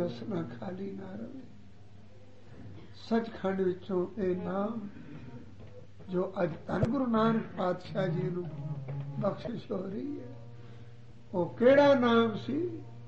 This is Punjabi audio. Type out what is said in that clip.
ਰਸਨਾ ਖਾਲੀ ਨਾ ਰਵੇ। ਸੱਚਖੰਡ ਵਿੱਚੋਂ ਇਹ ਨਾਮ ਜੋ ਅੱਜ ਧੰਨ ਗੁਰੂ ਨਾਨਕ ਪਾਤਸ਼ਾਹ ਜੀ ਨੂੰ ਬਖਸ਼ਿਸ਼ ਹੋ ਰਹੀ ਹੈ, ਉਹ ਕਿਹੜਾ ਨਾਮ ਸੀ?